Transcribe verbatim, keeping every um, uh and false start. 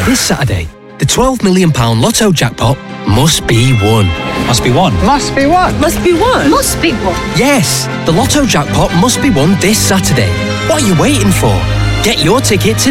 This Saturday, the twelve million pounds Lotto jackpot must be won. Must be won. Must be won. Must be won. Must be won. Yes, the Lotto jackpot must be won this Saturday. What are you waiting for? Get your ticket today.